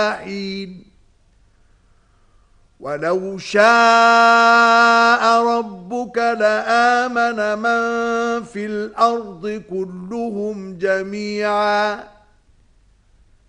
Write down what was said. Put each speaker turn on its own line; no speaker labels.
حين ولو شاء ربك لآمن من في الأرض كلهم جميعا